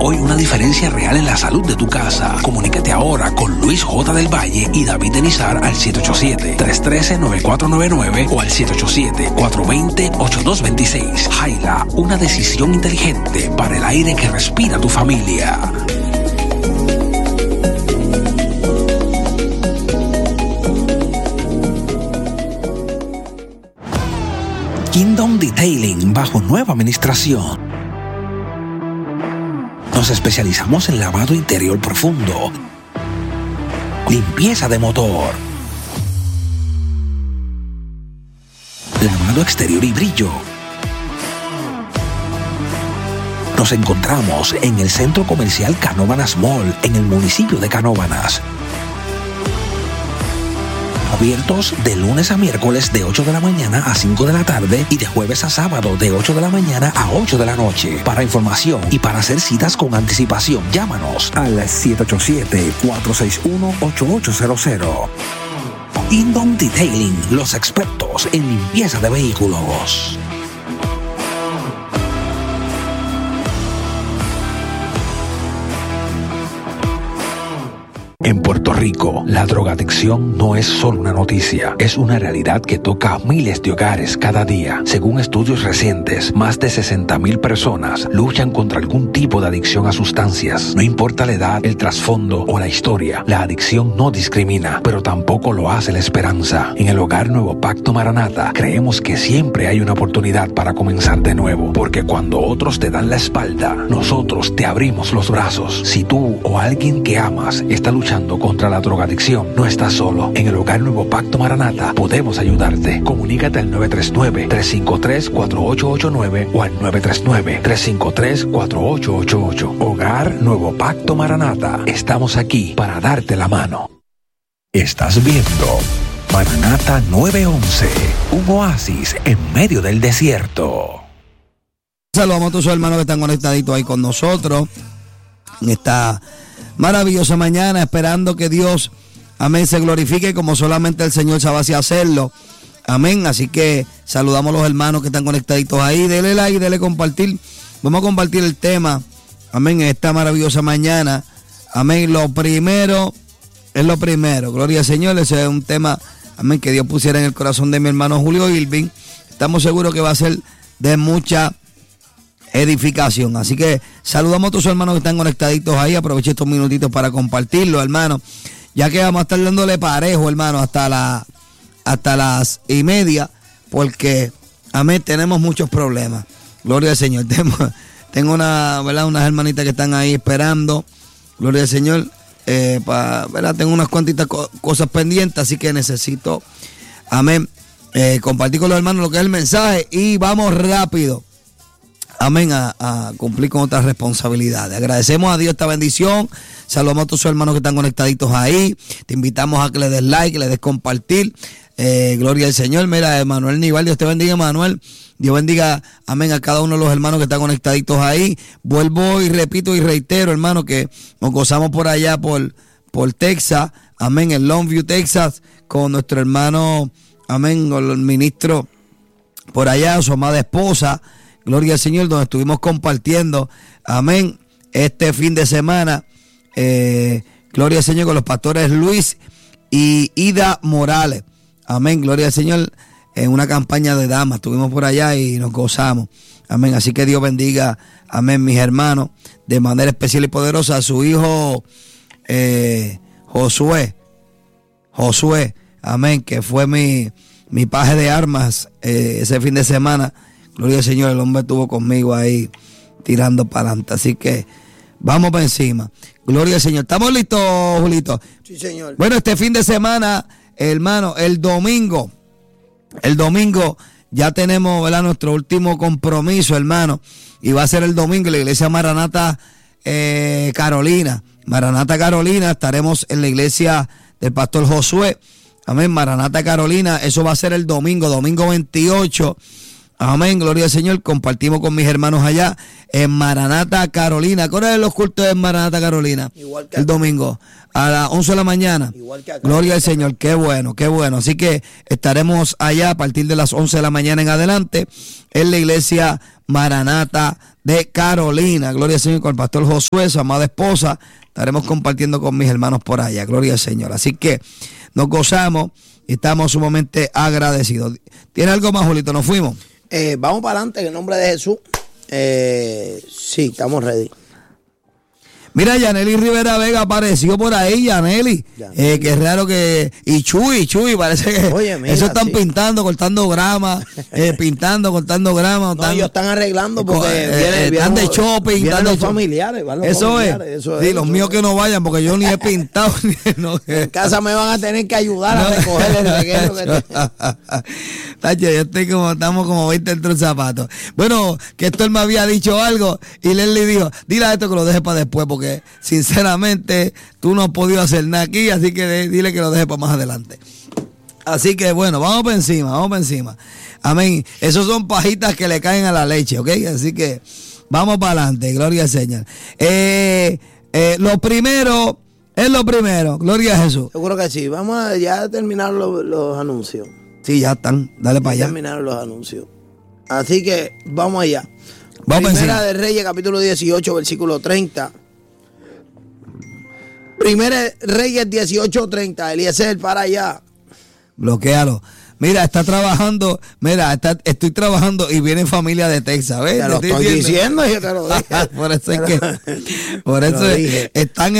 hoy una diferencia real en la salud de tu casa. Comunícate ahora con Luis J. del Valle y David Denizar al 787-313-9499 o al 787-420-8226. Jaila, una decisión inteligente para el aire que respira tu familia. Kingdom Detailing bajo nueva administración. Nos especializamos en lavado interior profundo, limpieza de motor, lavado exterior y brillo. Nos encontramos en el Centro Comercial Canóvanas Mall, en el municipio de Canóvanas. Abiertos de lunes a miércoles de 8 de la mañana a 5 de la tarde y de jueves a sábado de 8 de la mañana a 8 de la noche. Para información y para hacer citas con anticipación, llámanos al 787-461-8800. Kingdom Detailing, los expertos en limpieza de vehículos. En Puerto Rico, la drogadicción no es solo una noticia, es una realidad que toca a miles de hogares cada día. Según estudios recientes, más de 60,000 personas luchan contra algún tipo de adicción a sustancias. No importa la edad, el trasfondo o la historia, la adicción no discrimina, pero tampoco lo hace la esperanza. En el Hogar Nuevo Pacto Maranata, creemos que siempre hay una oportunidad para comenzar de nuevo, porque cuando otros te dan la espalda, nosotros te abrimos los brazos. Si tú o alguien que amas está luchando contra la drogadicción, no estás solo. En el Hogar Nuevo Pacto Maranata podemos ayudarte. Comunícate al 939-353-4889 o al 939-353-4888. Hogar Nuevo Pacto Maranata. Estamos aquí para darte la mano. Estás viendo Maranata 911, un oasis en medio del desierto. Saludamos a todos los hermanos que están conectaditos ahí con nosotros en esta maravillosa mañana, esperando que Dios, amén, se glorifique como solamente el Señor sabe así hacerlo. Amén. Así que saludamos a los hermanos que están conectaditos ahí. Dele like, dele compartir. Vamos a compartir el tema, amén, esta maravillosa mañana. Amén. Lo primero es lo primero. Gloria al Señor. Ese es un tema, amén, que Dios pusiera en el corazón de mi hermano Julio Irving. Estamos seguros que va a ser de mucha edificación. Así que saludamos a todos los hermanos que están conectaditos ahí. Aproveche estos minutitos para compartirlo, hermano, ya que vamos a estar dándole parejo, hermano, hasta las 1:30, porque amén, tenemos muchos problemas. Gloria al Señor. Tengo unas hermanitas que están ahí esperando. Gloria al Señor. Tengo unas cuantitas cosas pendientes, así que necesito, amén, compartir con los hermanos lo que es el mensaje y vamos rápido, amén, a cumplir con otras responsabilidades. Agradecemos a Dios esta bendición. Saludamos a todos los hermanos que están conectaditos ahí. Te invitamos a que le des like, que le des compartir. Gloria al Señor. Mira, Emanuel Nival, Dios te bendiga, Emanuel. Dios bendiga, amén, a cada uno de los hermanos que están conectaditos ahí. Vuelvo y repito y reitero, hermano, que nos gozamos por allá, por Texas, amén, en Longview, Texas, con nuestro hermano, amén, con el ministro por allá, su amada esposa. Gloria al Señor, donde estuvimos compartiendo, amén, este fin de semana. Gloria al Señor, con los pastores Luis y Ida Morales. Amén, gloria al Señor, en una campaña de damas. Estuvimos por allá y nos gozamos. Amén, así que Dios bendiga, amén, mis hermanos, de manera especial y poderosa a su hijo Josué, amén, que fue mi paje de armas ese fin de semana. Gloria al Señor, el hombre estuvo conmigo ahí tirando para adelante. Así que vamos para encima. Gloria al Señor. ¿Estamos listos, Julito? Sí, señor. Bueno, este fin de semana, hermano, el domingo ya tenemos, ¿verdad?, nuestro último compromiso, hermano. Y va a ser el domingo en la iglesia Maranata Carolina. Maranata Carolina, estaremos en la iglesia del pastor Josué. Amén, Maranata Carolina. Eso va a ser el domingo 28. Amén, gloria al Señor. Compartimos con mis hermanos allá en Maranata, Carolina. ¿Cuáles son los cultos en Maranata, Carolina? Igual que el acá. domingo a las 11 de la mañana. Igual que acá. Gloria al Señor, qué bueno, qué bueno. Así que estaremos allá a partir de las 11 de la mañana en adelante en la iglesia Maranata de Carolina. Gloria al Señor, con el pastor Josué, su amada esposa. Estaremos compartiendo con mis hermanos por allá. Gloria al Señor. Así que nos gozamos y estamos sumamente agradecidos. ¿Tiene algo más, Julito? ¿Nos fuimos? Vamos para adelante en el nombre de Jesús. Sí, estamos ready. Mira, Yaneli Rivera Vega apareció por ahí, Yaneli. Que es raro que... Y Chuy, parece que... Oye, mira, eso están sí. pintando, cortando grama, cortando grama. No, ellos están arreglando porque están de shopping. Vienen los de familiares. Van los eso familiares, es. Eso Sí, es. los Eso míos es. que no vayan porque yo ni he pintado. En casa me van a tener que ayudar a recoger el reguero que Tacho, estamos como 20 dentro del zapato. Bueno, que esto él me había dicho algo y Leslie dijo, dile a esto que lo deje para después porque sinceramente tú no has podido hacer nada aquí, así que dile que lo deje para más adelante. Así que bueno, vamos para encima. Amén. Esos son pajitas que le caen a la leche, ¿ok? Así que vamos para adelante, gloria al Señor. Lo primero es lo primero, gloria a Jesús. Seguro que sí. Vamos a ya terminar los anuncios. Sí, ya están, dale para allá. Terminaron los anuncios. Así que vamos allá. Vamos Primera encima. de Reyes, capítulo 18, versículo 30. Primera de Reyes 18:30. Eliezer, para allá. Bloquéalo. Mira, está trabajando, estoy trabajando y viene familia de Texas, ¿ves? Te lo estoy diciendo, yo te lo dije. Por eso es que, por eso dije. están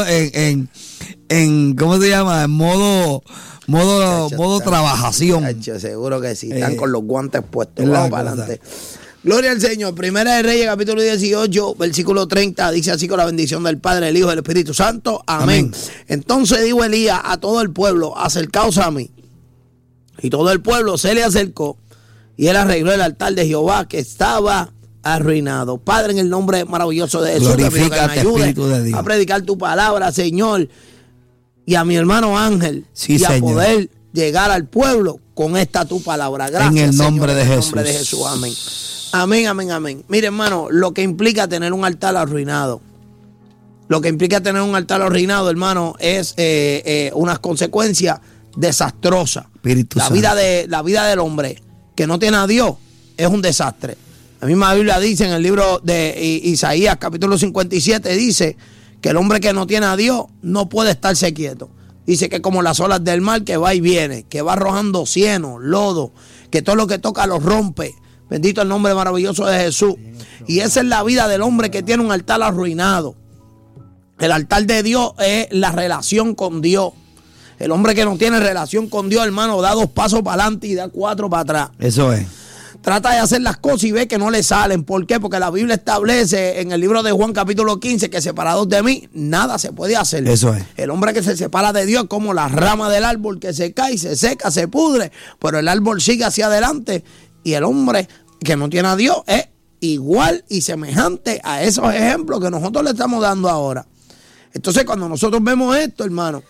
en ¿cómo se llama? En modo trabajación. Chacho, seguro que sí. Están con los guantes puestos. es la Vamos para cosa. adelante. Gloria al Señor. Primera de Reyes, capítulo 18, versículo 30. Dice así: con la bendición del Padre, del Hijo y del Espíritu Santo. Amén. Entonces dijo Elías a todo el pueblo: acercaos a mí. Y todo el pueblo se le acercó y él arregló el altar de Jehová que estaba arruinado. Padre, en el nombre maravilloso de Jesús, te pido que me Glorifícate, Espíritu de ayude Dios. a predicar tu palabra, Señor, y a mi hermano Ángel, Sí, y a Señor. poder llegar al pueblo con esta tu palabra. Gracias, En el Señor, nombre de en el Jesús. nombre de Jesús. Amén. Amén, amén, amén. Mire, hermano, lo que implica tener un altar arruinado. Lo que implica tener un altar arruinado, hermano, es unas consecuencias desastrosas. Espíritu La Santo. vida del hombre que no tiene a Dios es un desastre. La misma Biblia dice en el libro de Isaías, capítulo 57, dice que el hombre que no tiene a Dios no puede estarse quieto. Dice que como las olas del mar que va y viene, que va arrojando cieno, lodo, que todo lo que toca lo rompe. Bendito el nombre maravilloso de Jesús. Y esa es la vida del hombre que tiene un altar arruinado. El altar de Dios es la relación con Dios. El hombre que no tiene relación con Dios, hermano, da 2 pasos para adelante y da 4 para atrás. Eso es. Trata de hacer las cosas y ve que no le salen. ¿Por qué? Porque la Biblia establece en el libro de Juan capítulo 15 que separados de mí, nada se puede hacer. Eso es. El hombre que se separa de Dios es como la rama del árbol que se cae, se seca, se pudre, pero el árbol sigue hacia adelante. Y el hombre que no tiene a Dios es igual y semejante a esos ejemplos que nosotros le estamos dando ahora. Entonces, cuando nosotros vemos esto, hermano,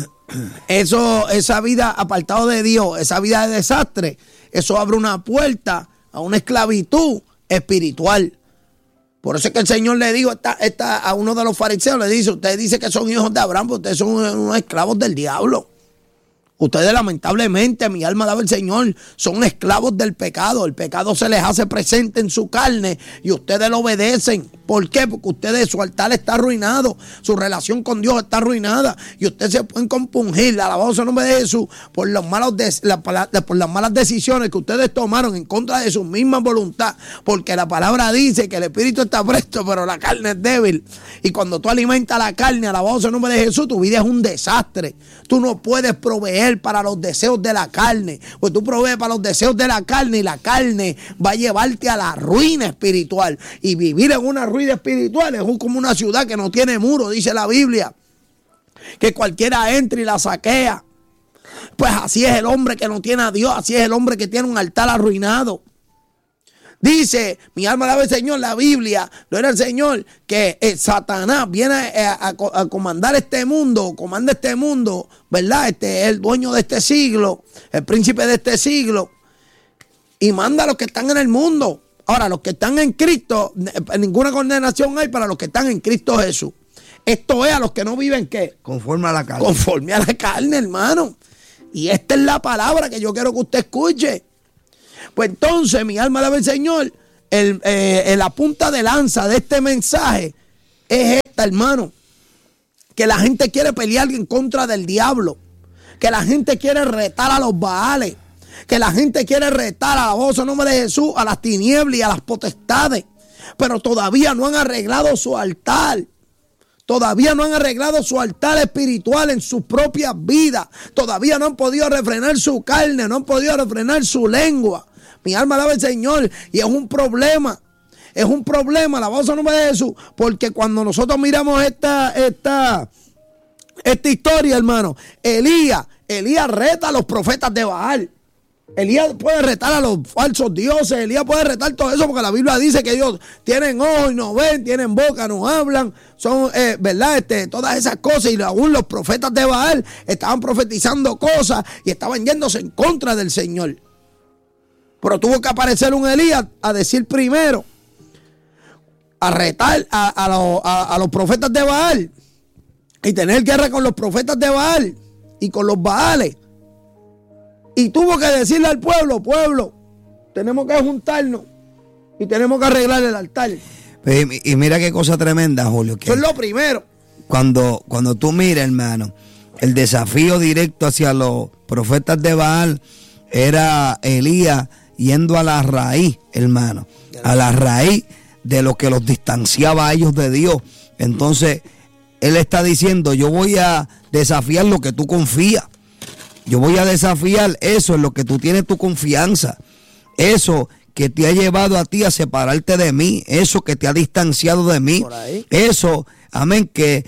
esa vida apartado de Dios, esa vida de desastre, eso abre una puerta a una esclavitud espiritual. Por eso es que el Señor le dijo a uno de los fariseos, le dice: ustedes dicen que son hijos de Abraham, pero ustedes son unos esclavos del diablo. Ustedes lamentablemente, mi alma alaba al Señor, son esclavos del pecado. El pecado se les hace presente en su carne y ustedes lo obedecen. ¿Por qué? Porque ustedes, su altar está arruinado, su relación con Dios está arruinada y ustedes se pueden compungir, alabado sea el nombre de Jesús, por las malas decisiones que ustedes tomaron en contra de su misma voluntad. Porque la palabra dice que el espíritu está presto, pero la carne es débil. Y cuando tú alimentas la carne, alabado sea el nombre de Jesús, tu vida es un desastre. Tú no puedes proveer para los deseos de la carne. Pues tú provees para los deseos de la carne y la carne va a llevarte a la ruina espiritual. Y vivir en una ruina espiritual es como una ciudad que no tiene muro, dice la Biblia, que cualquiera entra y la saquea. Pues así es el hombre que no tiene a Dios, así es el hombre que tiene un altar arruinado. Dice, mi alma alaba al Señor, la Biblia, gloria al Señor, que Satanás viene a comandar este mundo, comanda este mundo, ¿verdad? El dueño de este siglo, el príncipe de este siglo. y manda a los que están en el mundo. Ahora, los que están en Cristo, ninguna condenación hay para los que están en Cristo Jesús. Esto es a los que no viven, ¿qué? Conforme a la carne. Conforme a la carne, hermano. Y esta es la palabra que yo quiero que usted escuche. Pues entonces, mi alma alaba al Señor. La punta de lanza de este mensaje es esta, hermano. Que la gente quiere pelear en contra del diablo. Que la gente quiere retar a los baales. Que la gente quiere retar a la voz en nombre de Jesús, a las tinieblas y a las potestades. Pero todavía no han arreglado su altar. Todavía no han arreglado su altar espiritual en sus propias vidas. Todavía no han podido refrenar su carne, no han podido refrenar su lengua. Mi alma alaba al Señor y es un problema. Es un problema, la voz en nombre de Jesús. Porque cuando nosotros miramos esta historia, hermano, Elías reta a los profetas de Baal. Elías puede retar a los falsos dioses, Elías puede retar todo eso porque la Biblia dice que ellos tienen ojos y no ven, tienen boca, no hablan, son, ¿verdad? Todas esas cosas, y aún los profetas de Baal estaban profetizando cosas y estaban yéndose en contra del Señor. Pero tuvo que aparecer un Elías a decir primero, a retar a los profetas de Baal y tener guerra con los profetas de Baal y con los Baales. Y tuvo que decirle al pueblo, tenemos que juntarnos y tenemos que arreglar el altar. Y mira qué cosa tremenda, Julio. Que eso es lo primero. Cuando tú miras, hermano, el desafío directo hacia los profetas de Baal era Elías yendo a la raíz, hermano, a la raíz de lo que los distanciaba a ellos de Dios. Entonces, él está diciendo, yo voy a desafiar lo que tú confías. Yo voy a desafiar eso en lo que tú tienes tu confianza. Eso que te ha llevado a ti a separarte de mí. Eso que te ha distanciado de mí. Eso, amén, que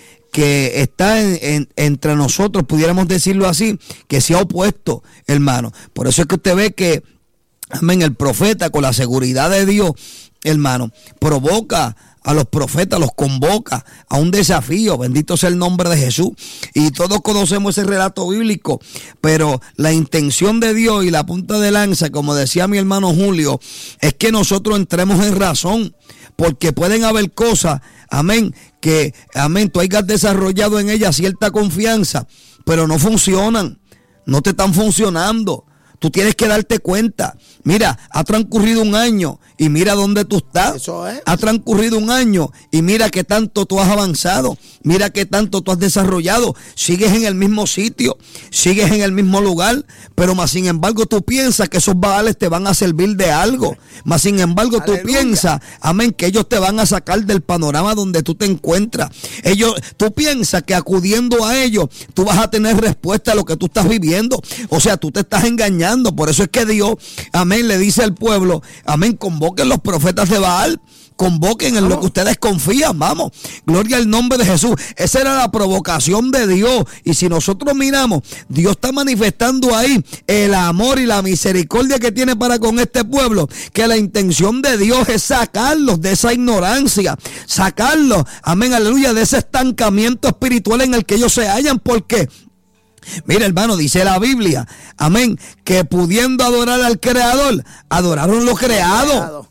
está entre nosotros, pudiéramos decirlo así, que se ha opuesto, hermano. Por eso es que usted ve que, amén, el profeta con la seguridad de Dios, hermano, provoca a los profetas, los convoca a un desafío. Bendito sea el nombre de Jesús. Y todos conocemos ese relato bíblico, pero la intención de Dios y la punta de lanza, como decía mi hermano Julio, es que nosotros entremos en razón, porque pueden haber cosas, amén, que, amén, tú hayas desarrollado en ellas cierta confianza, pero no funcionan, no te están funcionando. Tú tienes que darte cuenta. Mira, ha transcurrido un año y mira dónde tú estás. Eso es. Ha transcurrido un año y mira qué tanto tú has avanzado. Mira qué tanto tú has desarrollado. Sigues en el mismo sitio, sigues en el mismo lugar, pero más sin embargo tú piensas que esos baales te van a servir de algo. Más sin embargo tú piensas, amén, que ellos te van a sacar del panorama donde tú te encuentras. Tú piensas que acudiendo a ellos tú vas a tener respuesta a lo que tú estás viviendo. O sea, tú te estás engañando. Por eso es que Dios, amén, le dice al pueblo, amén, convoquen los profetas de Baal, convoquen en lo que ustedes confían, vamos, gloria al nombre de Jesús. Esa era la provocación de Dios. Y si nosotros miramos, Dios está manifestando ahí el amor y la misericordia que tiene para con este pueblo, que la intención de Dios es sacarlos de esa ignorancia, sacarlos, amén, aleluya, de ese estancamiento espiritual en el que ellos se hallan. Porque mira, hermano, dice la Biblia, amén, que pudiendo adorar al Creador, adoraron lo creado.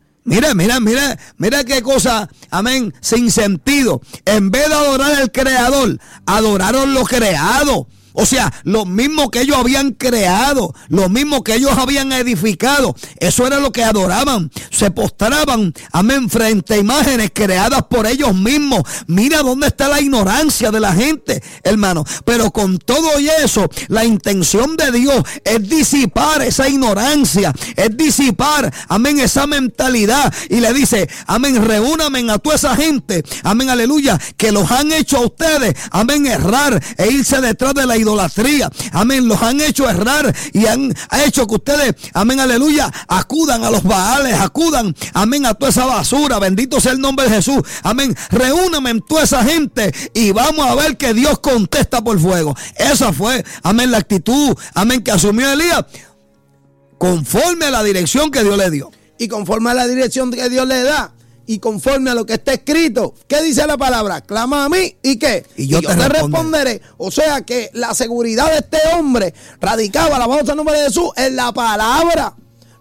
Mira qué cosa, amén, sin sentido. En vez de adorar al Creador, adoraron lo creado. O sea, lo mismo que ellos habían creado, lo mismo que ellos habían edificado, eso era lo que adoraban. Se postraban, amén, frente a imágenes creadas por ellos mismos. Mira dónde está la ignorancia de la gente, hermano. Pero con todo y eso, la intención de Dios es disipar esa ignorancia, es disipar, amén, esa mentalidad. Y le dice, amén, reúname a toda esa gente, amén, aleluya, que los han hecho a ustedes, amén, errar e irse detrás de la idolatría, amén, los han hecho errar y han hecho que ustedes, amén, aleluya, acudan a los baales, acudan, amén, a toda esa basura. Bendito sea el nombre de Jesús, amén. Reúname en toda esa gente y vamos a ver que Dios contesta por fuego. Esa fue, amén, la actitud, amén, que asumió Elías conforme a la dirección que Dios le dio. Y conforme a la dirección que Dios le da, y conforme a lo que está escrito, ¿qué dice la palabra? Clama a mí, ¿y qué? Y yo te responderé. O sea que la seguridad de este hombre radicaba, alabado sea el nombre de Jesús, en la palabra.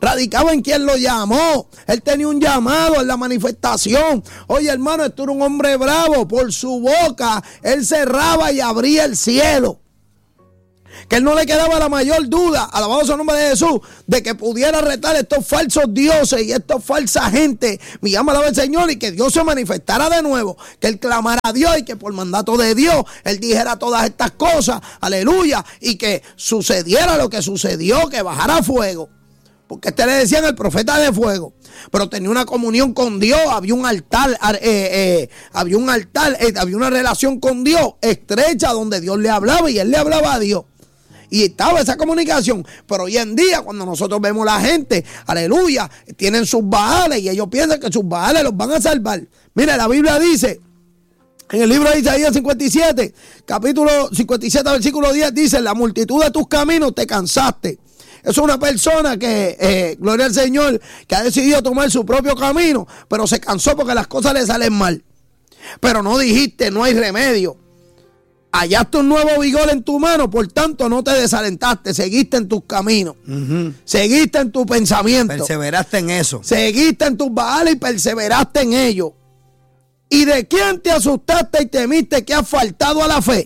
radicaba en quien lo llamó. Él tenía un llamado en la manifestación. Oye, hermano, esto era un hombre bravo. Por su boca, él cerraba y abría el cielo. Que él no le quedaba la mayor duda, alabado sea el nombre de Jesús, de que pudiera retar estos falsos dioses y estas falsas gente. Mi alma alaba al Señor, y que Dios se manifestara de nuevo, que él clamara a Dios y que por mandato de Dios él dijera todas estas cosas, aleluya, y que sucediera lo que sucedió, que bajara fuego. Porque le decían el profeta de fuego, pero tenía una comunión con Dios, había un altar, había una relación con Dios estrecha donde Dios le hablaba y él le hablaba a Dios. Y estaba esa comunicación. Pero hoy en día, cuando nosotros vemos la gente, aleluya, tienen sus baales y ellos piensan que sus baales los van a salvar. Mira, la Biblia dice, en el libro de Isaías 57, capítulo 57, versículo 10, dice: la multitud de tus caminos te cansaste. Es una persona que, gloria al Señor, que ha decidido tomar su propio camino, pero se cansó porque las cosas le salen mal. Pero no dijiste, no hay remedio. Hallaste un nuevo vigor en tu mano, por tanto no te desalentaste, seguiste en tus caminos, seguiste en tu pensamiento, perseveraste en eso, seguiste en tus baales y perseveraste en ello. ¿Y de quién te asustaste y temiste que has faltado a la fe?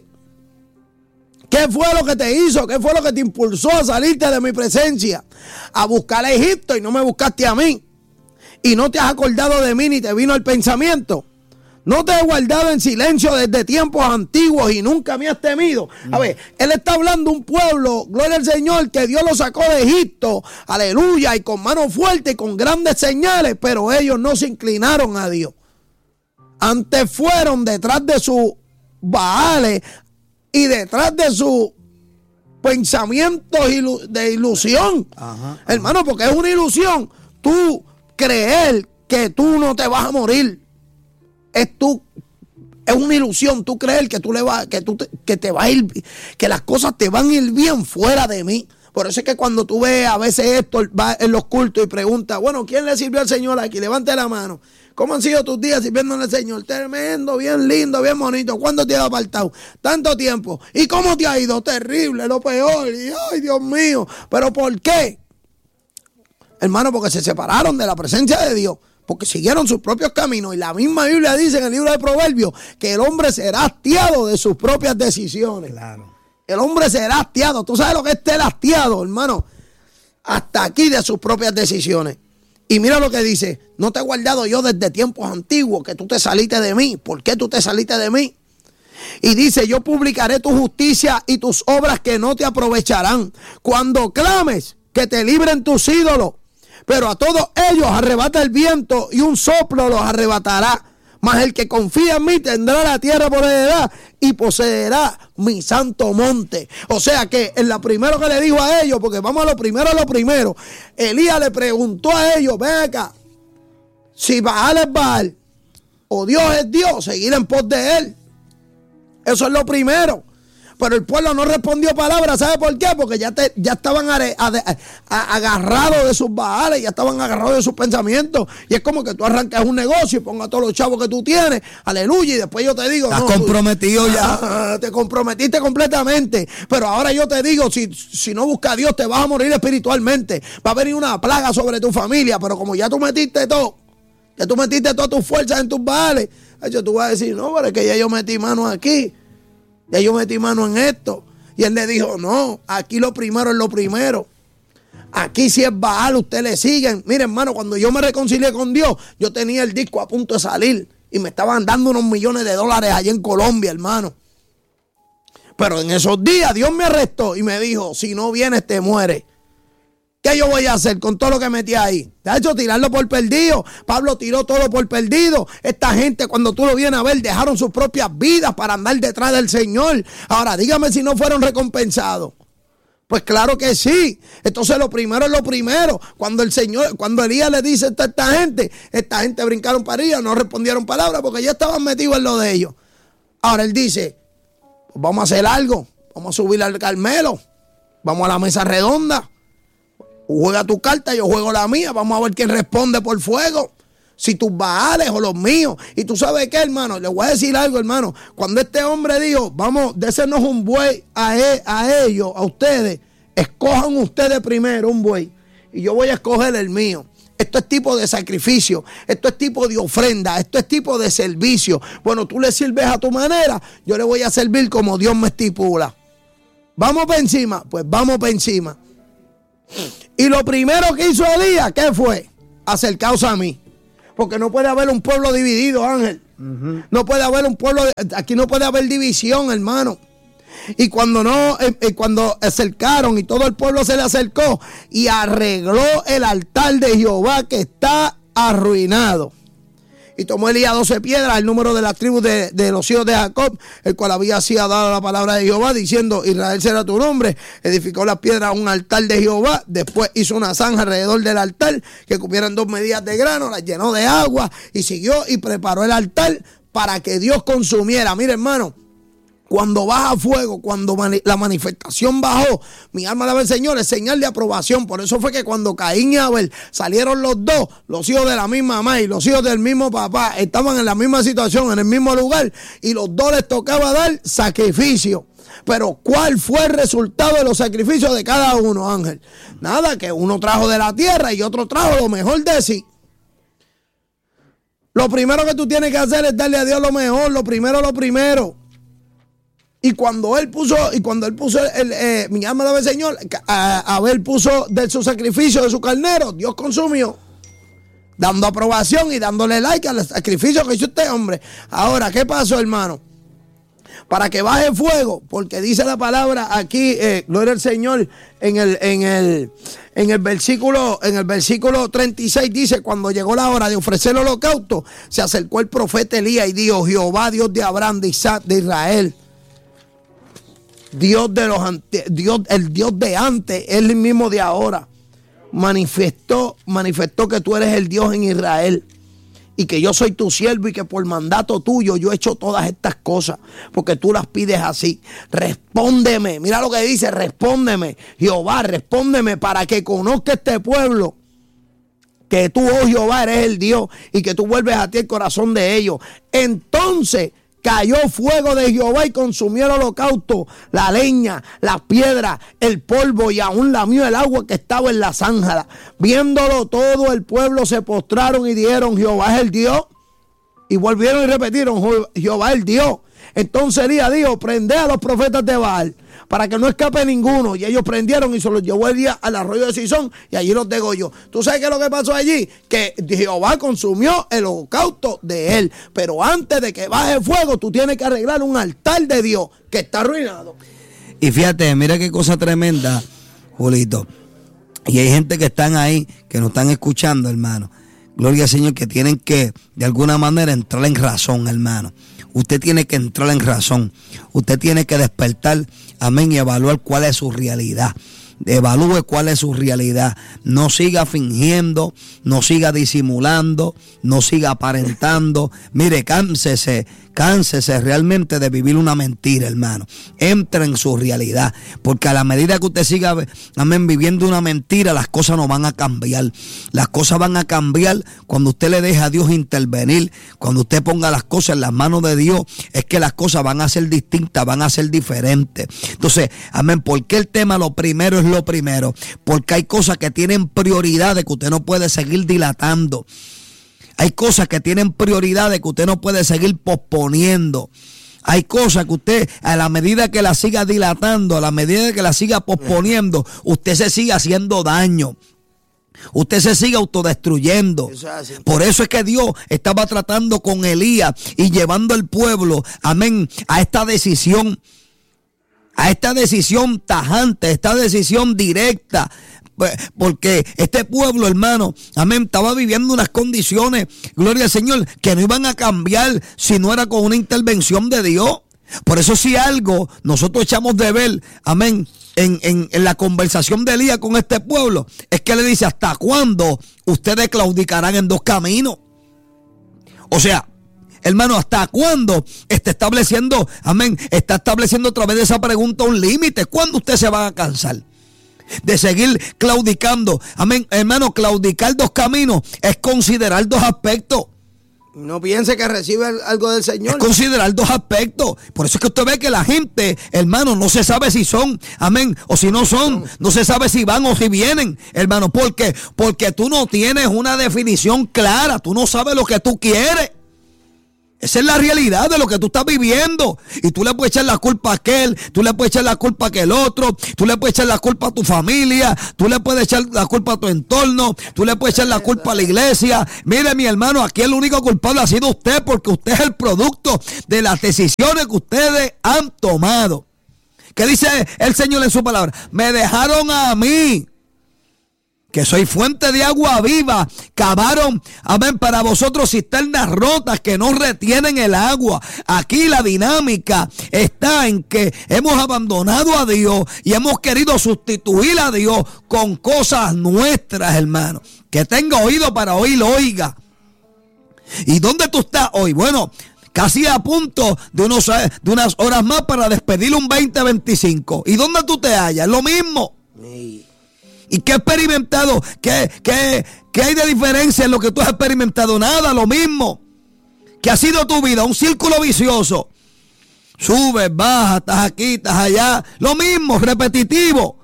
¿Qué fue lo que te hizo? ¿Qué fue lo que te impulsó a salirte de mi presencia? A buscar a Egipto y no me buscaste a mí. Y no te has acordado de mí ni te vino el pensamiento. No te he guardado en silencio desde tiempos antiguos y nunca me has temido. A ver, él está hablando de un pueblo, gloria al Señor, que Dios lo sacó de Egipto, aleluya, y con mano fuerte y con grandes señales, pero ellos no se inclinaron a Dios. Antes fueron detrás de sus baales y detrás de sus pensamientos de ilusión. Hermano, porque es una ilusión tú creer que tú no te vas a morir. Es una ilusión tú creer que que te va a ir, que las cosas te van a ir bien fuera de mí. Por eso es que cuando tú ves a veces esto, va en los cultos y pregunta, bueno, ¿quién le sirvió al Señor aquí? Levante la mano. ¿Cómo han sido tus días sirviéndole al Señor? Tremendo, bien lindo, bien bonito. ¿Cuándo te has apartado? Tanto tiempo. ¿Y cómo te ha ido? Terrible, lo peor. Y, ay, Dios mío. ¿Pero por qué? Hermano, porque se separaron de la presencia de Dios. Porque siguieron sus propios caminos. Y la misma Biblia dice en el libro de Proverbios que el hombre será hastiado de sus propias decisiones. Claro. El hombre será hastiado. ¿Tú sabes lo que es estar hastiado, hermano? Hasta aquí de sus propias decisiones. Y mira lo que dice: no te he guardado yo desde tiempos antiguos que tú te saliste de mí. ¿Por qué tú te saliste de mí? Y dice: yo publicaré tu justicia y tus obras que no te aprovecharán. Cuando clames, que te libren tus ídolos. Pero a todos ellos arrebata el viento y un soplo los arrebatará. Mas el que confía en mí tendrá la tierra por heredad y poseerá mi santo monte. O sea que en lo primero que le dijo a ellos, porque vamos a lo primero, Elías le preguntó a ellos: ven acá, si Baal es Baal o Dios es Dios, seguir en pos de él. Eso es lo primero. Pero el pueblo no respondió palabra. ¿Sabe por qué? Porque ya estaban agarrados de sus baales, ya estaban agarrados de sus pensamientos. Y es como que tú arrancas un negocio y pongas todos los chavos que tú tienes, aleluya, y después yo te digo: estás no, comprometido ya. Te comprometiste completamente. Pero ahora yo te digo, si no buscas a Dios, te vas a morir espiritualmente. Va a venir una plaga sobre tu familia. Pero como ya tú metiste todo, ya tú metiste todas tus fuerzas en tus baales, tú vas a decir: no, pero es que ya yo metí mano aquí. Ya yo metí mano en esto. Y él le dijo: no, aquí lo primero es lo primero. Aquí si es Baal, ustedes le siguen. Mire, hermano, cuando yo me reconcilié con Dios, yo tenía el disco a punto de salir. Y me estaban dando unos millones de dólares allá en Colombia, hermano. Pero en esos días Dios me arrestó y me dijo: si no vienes te mueres. ¿Qué yo voy a hacer con todo lo que metí ahí? ¿Te ha hecho tirarlo por perdido? Pablo tiró todo por perdido. Esta gente, cuando tú lo vienes a ver, dejaron sus propias vidas para andar detrás del Señor. Ahora, dígame si no fueron recompensados. Pues claro que sí. Entonces lo primero es lo primero. Cuando Elías le dice a esta gente brincaron para arriba, no respondieron palabras porque ya estaban metidos en lo de ellos. Ahora él dice: pues vamos a hacer algo. Vamos a subir al Carmelo. Vamos a la mesa redonda. Juega tu carta, yo juego la mía. Vamos a ver quién responde por fuego. Si tus baales o los míos. Y tú sabes qué, hermano, le voy a decir algo, hermano. Cuando este hombre dijo: vamos, désenos un buey a ellos, a ustedes. Escojan ustedes primero un buey. y yo voy a escoger el mío. Esto es tipo de sacrificio, esto es tipo de ofrenda, esto es tipo de servicio. Bueno, tú le sirves a tu manera, yo le voy a servir como Dios me estipula. ¿Vamos para encima? Pues vamos para encima. Y lo primero que hizo Elías, ¿qué fue? Acercarse a mí. Porque no puede haber un pueblo dividido, Ángel. No puede haber un pueblo, aquí no puede haber división, hermano. Y cuando acercaron y todo el pueblo se le acercó y arregló el altar de Jehová que está arruinado. Y tomó Elías 12 piedras, el número de las tribus de los hijos de Jacob, el cual había sido dado la palabra de Jehová, diciendo: Israel será tu nombre. Edificó las piedras a un altar de Jehová. Después hizo una zanja alrededor del altar que cupieran 2 medidas de grano, las llenó de agua y siguió y preparó el altar para que Dios consumiera. Mire, hermano, cuando baja fuego, cuando la manifestación bajó, mi alma alaba al Señor, es señal de aprobación. Por eso fue que cuando Caín y Abel salieron los dos, los hijos de la misma mamá y los hijos del mismo papá, estaban en la misma situación, en el mismo lugar, y los dos les tocaba dar sacrificio. Pero ¿cuál fue el resultado de los sacrificios de cada uno, Ángel? Nada, que uno trajo de la tierra y otro trajo lo mejor de sí. Lo primero que tú tienes que hacer es darle a Dios lo mejor, lo primero. Y cuando él puso, mi alma alaba al Señor, Abel puso de su sacrificio, de su carnero, Dios consumió, dando aprobación y dándole like al sacrificio que hizo este hombre. Ahora, ¿qué pasó, hermano? Para que baje fuego, porque dice la palabra aquí, gloria al Señor, en el versículo 36 dice: cuando llegó la hora de ofrecer el holocausto, se acercó el profeta Elías y dijo: Jehová, Dios de Abraham, de Isaac, de Israel, el Dios de antes, es el mismo de ahora, manifestó que tú eres el Dios en Israel y que yo soy tu siervo y que por mandato tuyo yo he hecho todas estas cosas porque tú las pides así. Respóndeme, mira lo que dice: respóndeme, Jehová, respóndeme para que conozca este pueblo que tú, oh Jehová, eres el Dios y que tú vuelves a ti el corazón de ellos. Entonces cayó fuego de Jehová y consumió el holocausto, la leña, las piedras, el polvo, y aún lamió el agua que estaba en la zanja. Viéndolo todo, el pueblo se postraron y dijeron: Jehová es el Dios. Y volvieron y repitieron: Jehová es el Dios. Entonces Elías dijo: prended a los profetas de Baal para que no escape ninguno. Y ellos prendieron y se los llevó Elías al arroyo de Sison y allí los degolló. ¿Tú sabes qué es lo que pasó allí? Que Jehová consumió el holocausto de él. Pero antes de que baje fuego, tú tienes que arreglar un altar de Dios que está arruinado. Y fíjate, mira qué cosa tremenda, Julito. Y hay gente que están ahí, que nos están escuchando, hermano. Gloria al Señor, que tienen que de alguna manera entrar en razón, hermano. Usted tiene que entrar en razón. Usted tiene que despertar, amén, y evaluar cuál es su realidad. Evalúe cuál es su realidad. No siga fingiendo, no siga disimulando, no siga aparentando. Mire, cánsese realmente de vivir una mentira, hermano. Entre en su realidad, porque a la medida que usted siga, amén, viviendo una mentira, las cosas no van a cambiar. Las cosas van a cambiar cuando usted le deje a Dios intervenir, cuando usted ponga las cosas en las manos de Dios. Es que las cosas van a ser distintas, van a ser diferentes. Entonces, amén, ¿por qué el tema lo primero es lo primero? Porque hay cosas que tienen prioridades que usted no puede seguir dilatando. Hay cosas que tienen prioridades que usted no puede seguir posponiendo. Hay cosas que usted, a la medida que la siga dilatando, a la medida que la siga posponiendo, usted se sigue haciendo daño. Usted se sigue autodestruyendo. Por eso es que Dios estaba tratando con Elías y llevando al pueblo, amén, a esta decisión tajante, esta decisión directa. Porque este pueblo, hermano, amén, estaba viviendo unas condiciones, gloria al Señor, que no iban a cambiar si no era con una intervención de Dios. Por eso, si algo nosotros echamos de ver, amén, en la conversación de Elías con este pueblo, es que le dice: ¿hasta cuándo ustedes claudicarán en dos caminos? O sea, hermano, ¿hasta cuándo está estableciendo, amén, está estableciendo a través de esa pregunta un límite? ¿Cuándo usted se va a cansar de seguir claudicando? Amén, hermano, claudicar dos caminos es considerar dos aspectos. No piense que recibe algo del Señor. Es considerar dos aspectos. Por eso es que usted ve que la gente, hermano, no se sabe si son, amén, o si no son. No se sabe si van o si vienen, hermano. ¿Por qué? Porque tú no tienes una definición clara. Tú no sabes lo que tú quieres. Esa es la realidad de lo que tú estás viviendo. Y tú le puedes echar la culpa a aquel, tú le puedes echar la culpa a aquel otro, tú le puedes echar la culpa a tu familia, tú le puedes echar la culpa a tu entorno, tú le puedes echar la culpa a la iglesia. Mire, mi hermano, aquí el único culpable ha sido usted, porque usted es el producto de las decisiones que ustedes han tomado. ¿Qué dice el Señor en su palabra? Me dejaron a mí, que soy fuente de agua viva. Cavaron, amén, para vosotros cisternas rotas que no retienen el agua. Aquí la dinámica está en que hemos abandonado a Dios y hemos querido sustituir a Dios con cosas nuestras, hermano. Que tenga oído para oír, oiga. ¿Y dónde tú estás hoy? Bueno, casi a punto de unas horas más para despedir un 2025. ¿Y dónde tú te hallas? Lo mismo. Sí. ¿Y qué has experimentado? ¿Qué hay de diferencia en lo que tú has experimentado? Nada, lo mismo. ¿Qué ha sido tu vida? Un círculo vicioso. Subes, bajas, estás aquí, estás allá. Lo mismo, repetitivo.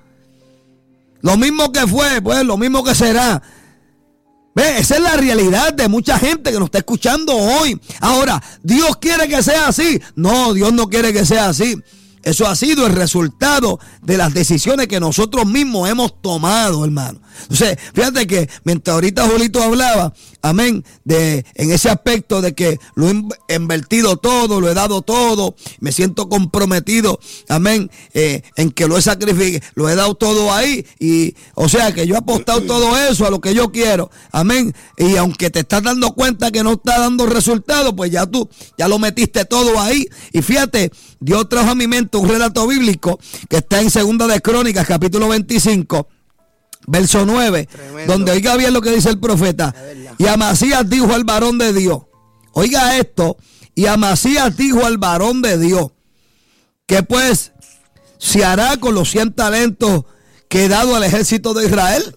Lo mismo que fue, pues lo mismo que será. ¿Ve? Esa es la realidad de mucha gente que nos está escuchando hoy. Ahora, ¿Dios quiere que sea así? No, Dios no quiere que sea así. Eso ha sido el resultado de las decisiones que nosotros mismos hemos tomado, hermano. Entonces, fíjate que mientras ahorita Julito hablaba, amén, en ese aspecto de que lo he invertido todo, lo he dado todo, me siento comprometido, amén, en que lo he sacrificado, lo he dado todo ahí, y o sea que yo he apostado todo eso a lo que yo quiero, amén, y aunque te estás dando cuenta que no está dando resultado, pues ya lo metiste todo ahí. Y fíjate, Dios trajo a mi mente un relato bíblico que está en 2 de Crónicas, capítulo 25, verso 9, tremendo, donde oiga bien lo que dice el profeta. Y Amasías dijo al varón de Dios, oiga esto, y Amasías dijo al varón de Dios, que pues se hará con los 100 talentos que he dado al ejército de Israel.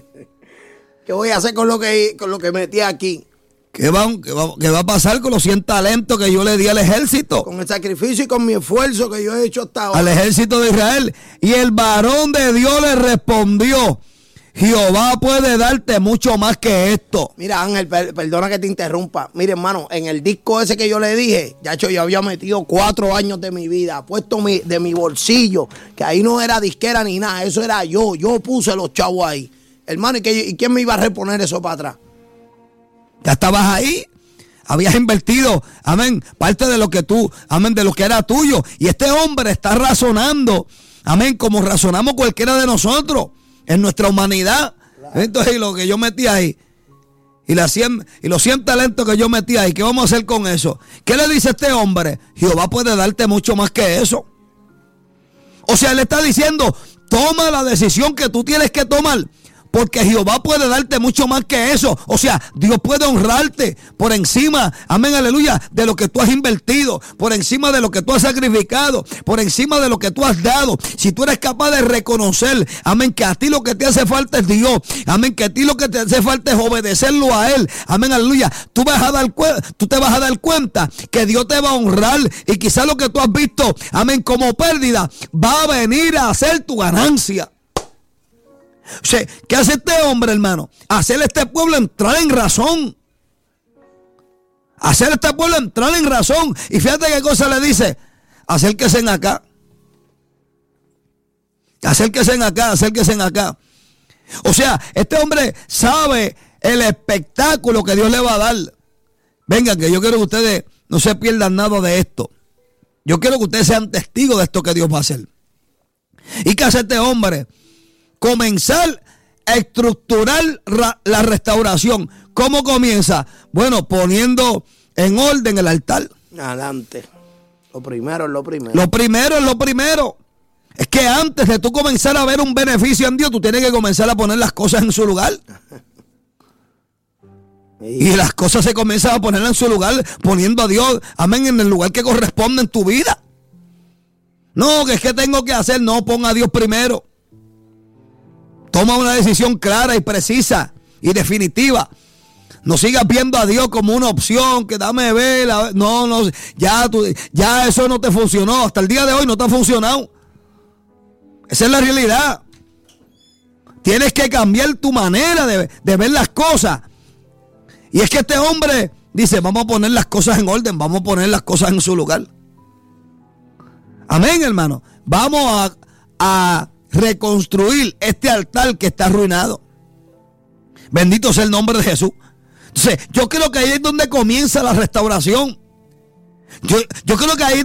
¿Qué voy a hacer con lo que metí aquí? ¿Qué va a pasar con los 100 talentos que yo le di al ejército? Con el sacrificio y con mi esfuerzo que yo he hecho hasta ahora. Al ejército de Israel. Y el varón de Dios le respondió, Jehová puede darte mucho más que esto. Mira, Ángel, perdona que te interrumpa. Mire, hermano, en el disco ese que yo le dije, yo había metido 4 años de mi vida, puesto de mi bolsillo, que ahí no era disquera ni nada, eso era yo puse los chavos ahí. Hermano, ¿y quién me iba a reponer eso para atrás? Ya estabas ahí, habías invertido, amén, parte de lo que tú, amén, de lo que era tuyo. Y este hombre está razonando, amén, como razonamos cualquiera de nosotros en nuestra humanidad. Claro. Entonces, y lo que yo metí ahí, y los 100 talentos que yo metí ahí, ¿qué vamos a hacer con eso? ¿Qué le dice este hombre? Jehová puede darte mucho más que eso. O sea, él está diciendo, toma la decisión que tú tienes que tomar, porque Jehová puede darte mucho más que eso. O sea, Dios puede honrarte por encima, amén, aleluya, de lo que tú has invertido, por encima de lo que tú has sacrificado, por encima de lo que tú has dado. Si tú eres capaz de reconocer, amén, que a ti lo que te hace falta es Dios, amén, que a ti lo que te hace falta es obedecerlo a Él, amén, aleluya, tú te vas a dar cuenta que Dios te va a honrar, y quizás lo que tú has visto, amén, como pérdida, va a venir a ser tu ganancia. O sea, ¿qué hace este hombre, hermano? Hacer a este pueblo entrar en razón. Hacer a este pueblo entrar en razón. Y fíjate qué cosa le dice. Acérquense acá. Acérquense acá, acérquense acá. O sea, este hombre sabe el espectáculo que Dios le va a dar. Vengan, que yo quiero que ustedes no se pierdan nada de esto. Yo quiero que ustedes sean testigos de esto que Dios va a hacer. ¿Y qué hace este hombre? Comenzar a estructurar la restauración. ¿Cómo comienza? Bueno, poniendo en orden el altar. Adelante. Lo primero es lo primero. Lo primero es lo primero. Es que antes de tú comenzar a ver un beneficio en Dios, tú tienes que comenzar a poner las cosas en su lugar. Y las cosas se comienzan a poner en su lugar, poniendo a Dios, amén, en el lugar que corresponde en tu vida. No, que es que tengo que hacer. No, ponga a Dios primero. Toma una decisión clara y precisa y definitiva. No sigas viendo a Dios como una opción, que dame ver. No, ya eso no te funcionó. Hasta el día de hoy no te ha funcionado. Esa es la realidad. Tienes que cambiar tu manera de ver las cosas. Y es que este hombre dice, vamos a poner las cosas en orden, vamos a poner las cosas en su lugar. Amén, hermano. Vamos a reconstruir este altar que está arruinado. Bendito sea el nombre de Jesús. Entonces, yo creo que ahí es donde comienza la restauración. Yo creo que ahí